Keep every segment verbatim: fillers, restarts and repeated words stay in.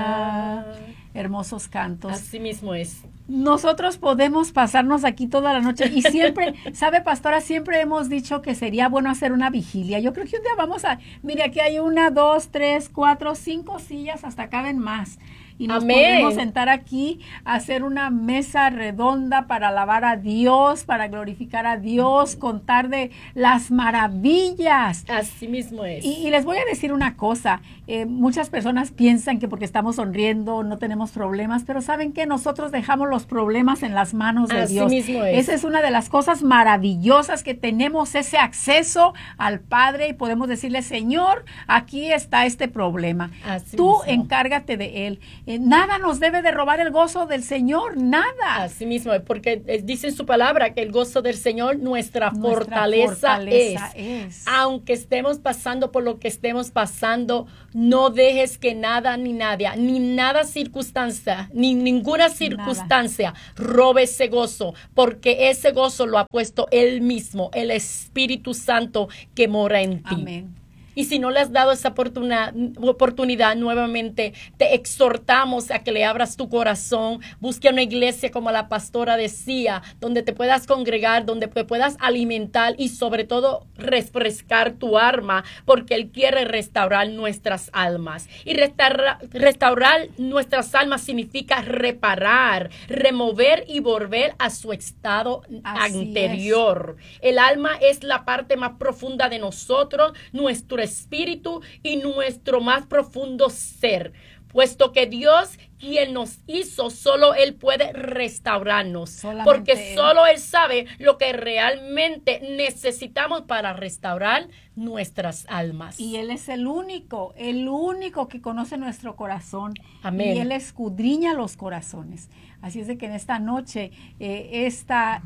Aleluya. Hermosos cantos. Así mismo es. Nosotros podemos pasarnos aquí toda la noche y siempre, ¿sabe, pastora? Siempre hemos dicho que sería bueno hacer una vigilia. Yo creo que un día vamos a, mire, aquí hay una, dos, tres, cuatro, cinco sillas, hasta caben más. Y nos Amén. podemos sentar aquí a hacer una mesa redonda para alabar a Dios, para glorificar a Dios, contar de las maravillas. Así mismo es. Y, y les voy a decir una cosa, eh, muchas personas piensan que porque estamos sonriendo no tenemos problemas, pero ¿saben qué? Nosotros dejamos los problemas en las manos de Así Dios. mismo es. Esa es una de las cosas maravillosas, que tenemos ese acceso al Padre y podemos decirle, Señor, aquí está este problema. Así Tú mismo. encárgate de él. Eh, nada nos debe de robar el gozo del Señor, nada. Así mismo, porque eh, dice en su palabra que el gozo del Señor nuestra, Nuestra fortaleza, fortaleza es. es. Aunque estemos pasando por lo que estemos pasando, no dejes que nada ni nadie, ni nada circunstancia, ni ninguna circunstancia robe ese gozo, porque ese gozo lo ha puesto Él mismo, el Espíritu Santo que mora en ti. Amén. Y si no le has dado esa oportunidad, oportunidad nuevamente, te exhortamos a que le abras tu corazón, busque una iglesia como la pastora decía, donde te puedas congregar, donde te puedas alimentar y sobre todo refrescar tu alma, porque Él quiere restaurar nuestras almas. Y restaurar, restaurar nuestras almas significa reparar, remover y volver a su estado Así anterior. El alma es la parte más profunda de nosotros, nuestro espíritu y nuestro más profundo ser, puesto que Dios, quien nos hizo, solo Él puede restaurarnos, Solamente porque Él. solo Él sabe lo que realmente necesitamos para restaurar nuestras almas. Y Él es el único, el único que conoce nuestro corazón. Amén. Y Él escudriña los corazones. Así es de que en esta noche, eh, esta,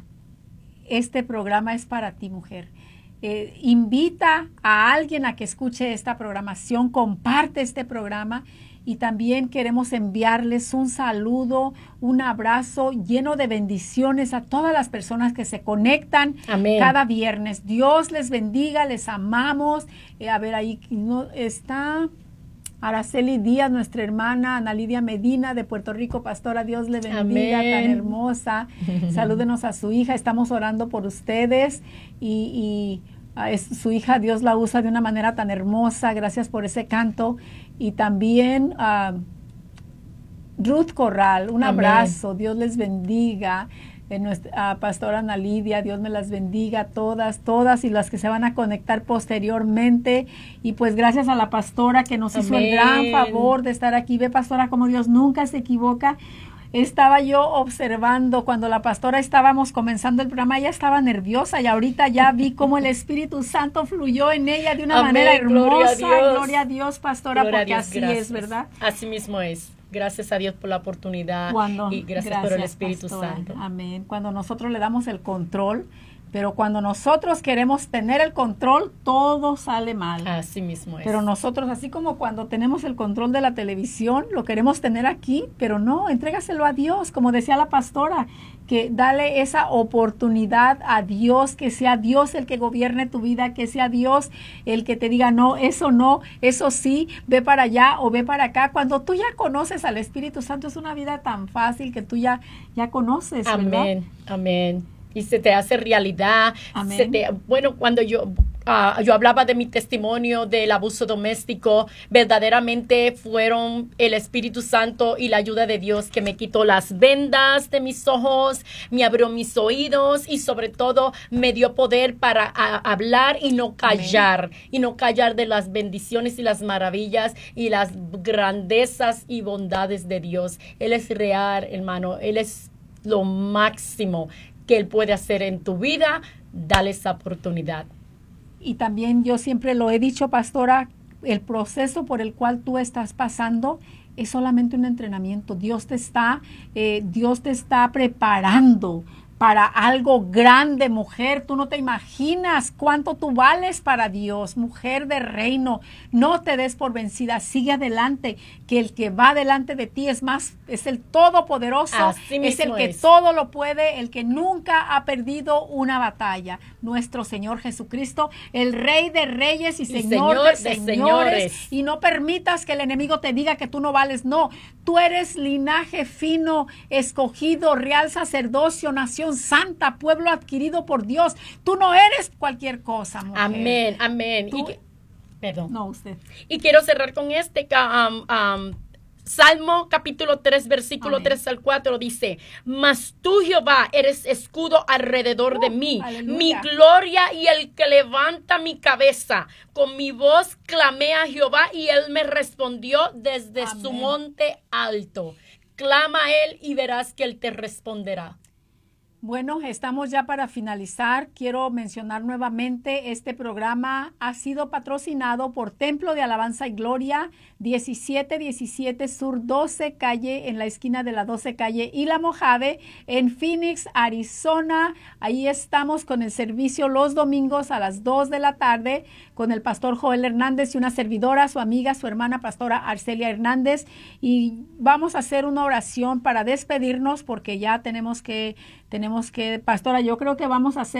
este programa es para ti, mujer. Eh, invita a alguien a que escuche esta programación, comparte este programa, y también queremos enviarles un saludo, un abrazo lleno de bendiciones a todas las personas que se conectan Amén. cada viernes. Dios les bendiga, les amamos. Eh, a ver, ahí no está Araceli Díaz, nuestra hermana, Ana Lidia Medina de Puerto Rico, pastora, Dios le bendiga, Amén. tan hermosa. Salúdenos a su hija, estamos orando por ustedes y, y a es, su hija Dios la usa de una manera tan hermosa, gracias por ese canto. Y también uh, Ruth Corral, un Amén. abrazo, Dios les bendiga. Eh, nuestra uh, pastora Ana Lidia, Dios me las bendiga, todas, todas, y las que se van a conectar posteriormente. Y pues gracias a la pastora que nos hizo el gran Amén. favor de estar aquí. Ve, pastora, como Dios nunca se equivoca. Estaba yo observando cuando la pastora estábamos comenzando el programa, ella estaba nerviosa y ahorita ya vi cómo el Espíritu Santo fluyó en ella de una Amén. manera hermosa. Gloria a Dios. Gloria a Dios, pastora, Gloria a porque Dios, así gracias. es, ¿verdad? Así mismo es. Gracias a Dios por la oportunidad Cuando, y gracias, por el Espíritu pastora. Santo. Amén. Cuando nosotros le damos el control, pero cuando nosotros queremos tener el control, todo sale mal. Así mismo es. Pero nosotros, así como cuando tenemos el control de la televisión, lo queremos tener aquí, pero no, entrégaselo a Dios, como decía la pastora, que dale esa oportunidad a Dios, que sea Dios el que gobierne tu vida, que sea Dios el que te diga, no, eso no, eso sí, ve para allá o ve para acá. Cuando tú ya conoces al Espíritu Santo, es una vida tan fácil que tú ya, ya conoces, ¿verdad? Amén, amén. Y se te hace realidad. Amén. Se te, bueno, cuando yo, uh, yo hablaba de mi testimonio del abuso doméstico, verdaderamente fueron el Espíritu Santo y la ayuda de Dios que me quitó las vendas de mis ojos, me abrió mis oídos y sobre todo me dio poder para a, hablar y no callar. Amén. Y no callar de las bendiciones y las maravillas y las grandezas y bondades de Dios. Él es real, hermano. Él es lo máximo que Él puede hacer en tu vida. Dale esa oportunidad. Y también yo siempre lo he dicho, pastora, el proceso por el cual tú estás pasando es solamente un entrenamiento. Dios te está, eh, Dios te está preparando para algo grande, mujer. Tú no te imaginas cuánto tú vales para Dios, mujer de reino. No te des por vencida, sigue adelante, que el que va delante de ti es más, es el todopoderoso, Así es el mismo que es. todo lo puede, el que nunca ha perdido una batalla. Nuestro Señor Jesucristo, el Rey de reyes y, Y Señor, Señor de, de señores. señores. Y no permitas que el enemigo te diga que tú no vales. No, tú eres linaje fino, escogido, real sacerdocio, nación santa, pueblo adquirido por Dios. Tú no eres cualquier cosa, mujer. Amén, amén. Tú- Y que- perdón. No, usted. Y quiero cerrar con este ca- um, um, Salmo capítulo tres, versículo Amén. tres al cuatro dice: Mas tú, Jehová, eres escudo alrededor de Uh, mí, aleluya. mi gloria y el que levanta mi cabeza. Con mi voz clamé a Jehová y él me respondió desde Amén. su monte alto. Clama a él y verás que él te responderá. Bueno, estamos ya para finalizar. Quiero mencionar nuevamente, este programa ha sido patrocinado por Templo de Alabanza y Gloria, diecisiete diecisiete Sur doce Calle, en la esquina de la doce Calle y la Mojave, en Phoenix, Arizona. Ahí estamos con el servicio los domingos a las dos de la tarde con el pastor Joel Hernández y una servidora, su amiga, su hermana pastora Arcelia Hernández. Y vamos a hacer una oración para despedirnos porque ya tenemos que, tenemos que, pastora, yo creo que vamos a hacer